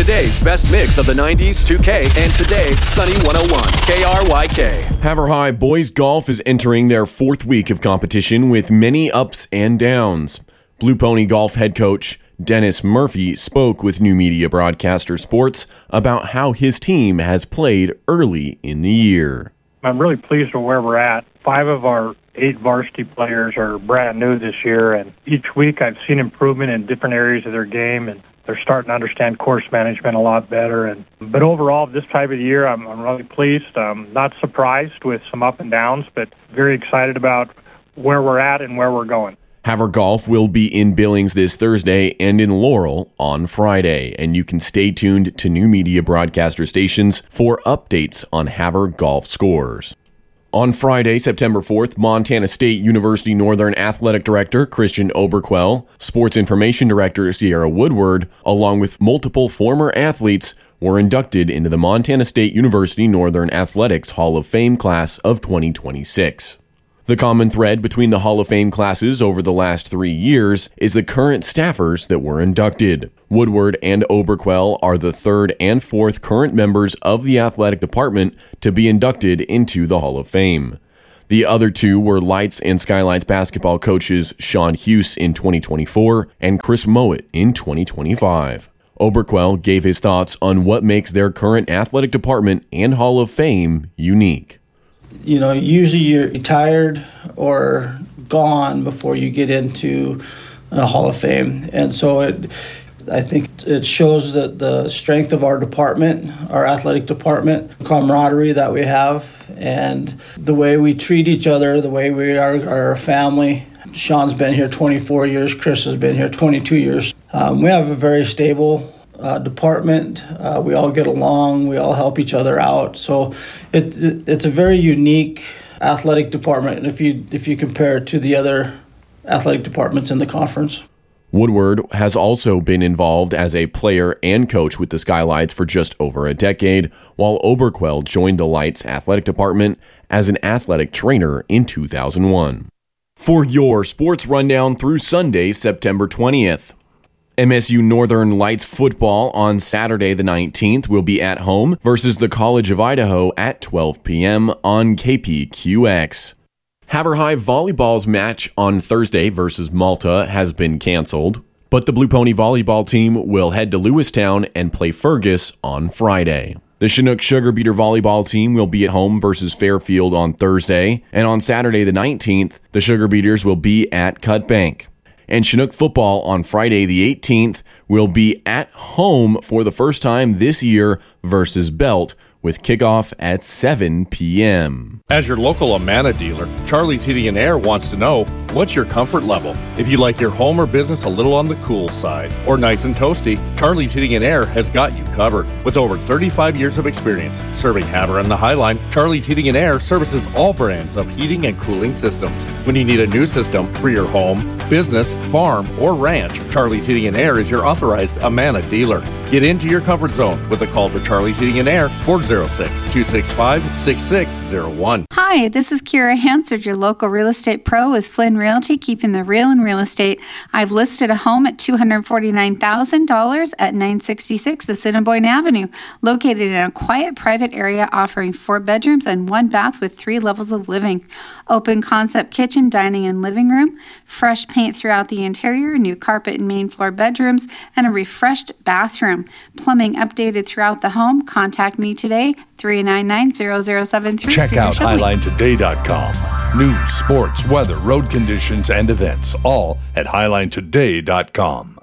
today's best mix of the 90s, 2K, and today, Sunny 101, KRYK. Haverhigh Boys Golf is entering their fourth week of competition with many ups and downs. Blue Pony Golf head coach Dennis Murphy spoke with New Media Broadcaster Sports about how his team has played early in the year. I'm really pleased with where we're at. 5 of our 8 varsity players are brand new this year, and each week I've seen improvement in different areas of their game, and they're starting to understand course management a lot better. But overall, this time of the year, I'm really pleased. Not surprised with some up and downs, but very excited about where we're at and where we're going. Haver Golf will be in Billings this Thursday and in Laurel on Friday, and you can stay tuned to New Media Broadcaster stations for updates on Haver Golf scores. On Friday, September 4th, Montana State University Northern Athletic Director Christian Oberquell, Sports Information Director Sierra Woodward, along with multiple former athletes, were inducted into the Montana State University Northern Athletics Hall of Fame class of 2026. The common thread between the Hall of Fame classes over the last 3 years is the current staffers that were inducted. Woodward and Oberquell are the 3rd and 4th current members of the athletic department to be inducted into the Hall of Fame. The other 2 were Lights and Skylights basketball coaches Sean Hughes in 2024 and Chris Mowat in 2025. Oberquell gave his thoughts on what makes their current athletic department and Hall of Fame unique. You know, usually you're tired or gone before you get into the Hall of Fame. And so I think it shows that the strength of our department, our athletic department, camaraderie that we have, and the way we treat each other, the way we are a family. Sean's been here 24 years. Chris has been here 22 years. We have a very stable department. We all get along. We all help each other out. So it's a very unique athletic department if you compare it to the other athletic departments in the conference. Woodward has also been involved as a player and coach with the Skylights for just over a decade, while Oberquell joined the Lights athletic department as an athletic trainer in 2001. For your sports rundown through Sunday, September 20th. MSU Northern Lights football on Saturday the 19th will be at home versus the College of Idaho at 12 p.m. on KPQX. Haverhigh volleyball's match on Thursday versus Malta has been canceled, but the Blue Pony volleyball team will head to Lewistown and play Fergus on Friday. The Chinook Sugar Beater volleyball team will be at home versus Fairfield on Thursday, and on Saturday the 19th, the Sugar Beaters will be at Cut Bank. And Chinook football on Friday the 18th will be at home for the first time this year versus Belt, with kickoff at 7 p.m. As your local Amana dealer, Charlie's Heating and Air wants to know, what's your comfort level? If you like your home or business a little on the cool side or nice and toasty, Charlie's Heating and Air has got you covered. With over 35 years of experience serving Haver and the Highline, Charlie's Heating and Air services all brands of heating and cooling systems. When you need a new system for your home, business, farm, or ranch, Charlie's Heating and Air is your authorized Amana dealer. Get into your comfort zone with a call to Charlie's Heating and Air, 406-265-6601. Hi, this is Kira Hansard, your local real estate pro with Flynn Realty, keeping the real in real estate. I've listed a home at $249,000 at 966 Assiniboine Avenue, located in a quiet private area offering 4 bedrooms and 1 bath with 3 levels of living. Open concept kitchen, dining, and living room, fresh paint throughout the interior, new carpet in main floor bedrooms, and a refreshed bathroom. Plumbing updated throughout the home. Contact me today, 399-0073. Check out HighlineToday.com. News, sports, weather, road conditions, and events, all at HighlineToday.com.